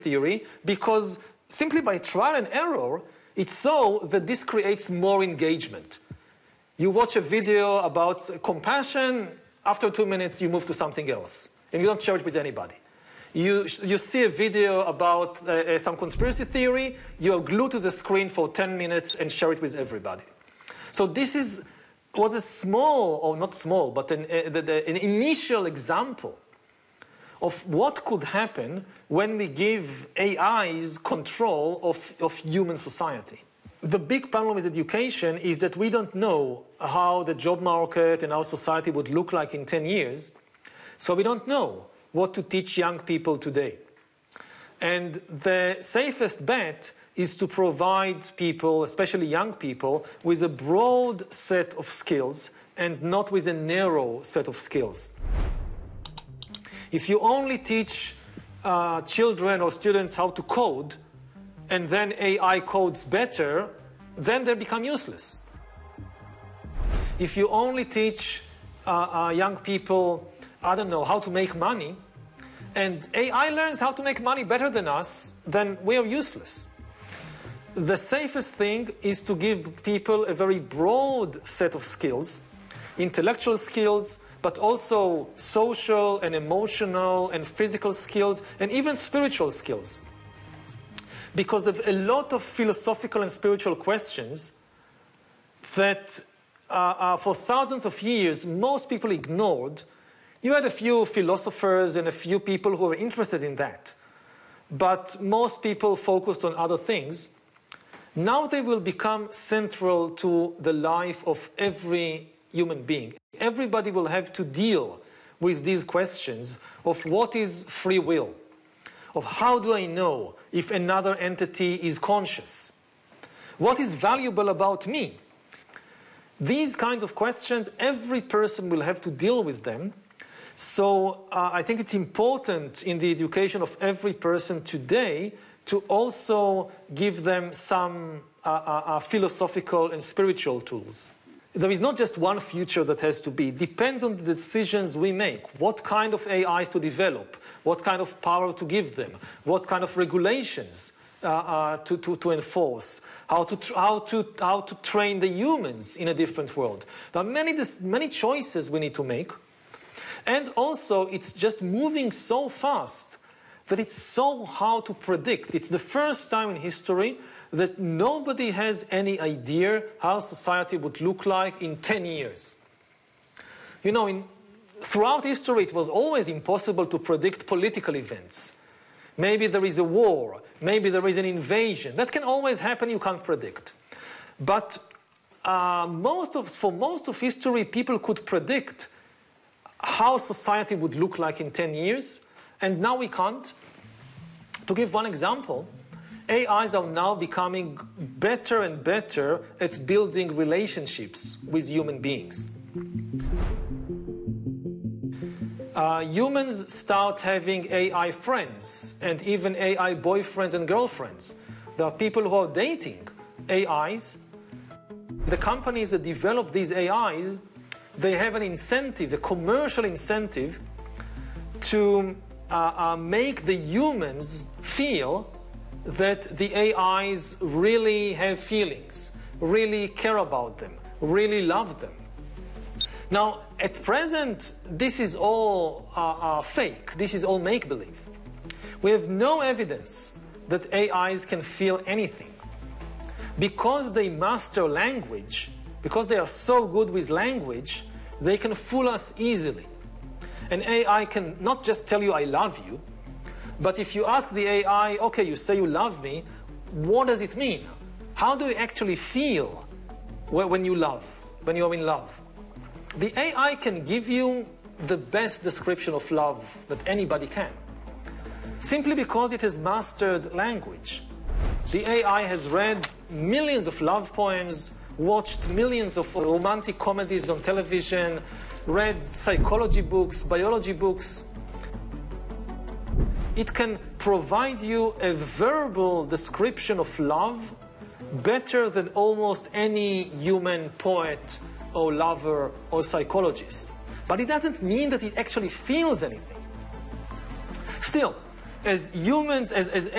theory because simply by trial and error, it's so that this creates more engagement. You watch a video about compassion, after 2 minutes you move to something else, and you don't share it with anybody. You see a video about some conspiracy theory, you're glued to the screen for 10 minutes and share it with everybody. So this was a small, or not small, but an initial example of what could happen when we give AIs control of human society. The big problem with education is that we don't know how the job market and our society would look like in 10 years. So we don't know what to teach young people today. And the safest bet is to provide people, especially young people, with a broad set of skills and not with a narrow set of skills. If you only teach children or students how to code, and then AI codes better, then they become useless. If you only teach young people, I don't know, how to make money, and AI learns how to make money better than us, then we are useless. The safest thing is to give people a very broad set of skills, intellectual skills, but also social and emotional and physical skills, and even spiritual skills. Because of a lot of philosophical and spiritual questions that for thousands of years most people ignored. You had a few philosophers and a few people who were interested in that, but most people focused on other things. Now they will become central to the life of every human being. Everybody will have to deal with these questions of what is free will, of how do I know if another entity is conscious? What is valuable about me? These kinds of questions, every person will have to deal with them. So I think it's important in the education of every person today to also give them some philosophical and spiritual tools. There is not just one future that has to be. It depends on the decisions we make. What kind of AIs to develop? What kind of power to give them? What kind of regulations to enforce? How to train the humans in a different world? There are many choices we need to make. And also, it's just moving so fast that it's so hard to predict. It's the first time in history that nobody has any idea how society would look like in 10 years. You know, throughout history, it was always impossible to predict political events. Maybe there is a war. Maybe there is an invasion. That can always happen, you can't predict. But for most of history, people could predict how society would look like in 10 years, and now we can't. To give one example, AIs are now becoming better and better at building relationships with human beings. Humans start having AI friends and even AI boyfriends and girlfriends. There are people who are dating AIs. The companies that develop these AIs, they have an incentive, a commercial incentive, to make the humans feel that the AIs really have feelings, really care about them, really love them. Now, at present, this is all fake. This is all make-believe. We have no evidence that AIs can feel anything. Because they master language, because they are so good with language, they can fool us easily. An AI can not just tell you, I love you, but if you ask the AI, okay, you say you love me, what does it mean? How do you actually feel when you love, when you're in love? The AI can give you the best description of love that anybody can, simply because it has mastered language. The AI has read millions of love poems, watched millions of romantic comedies on television, read psychology books, biology books. It can provide you a verbal description of love better than almost any human poet or lover or psychologist. But it doesn't mean that it actually feels anything. Still, as humans, as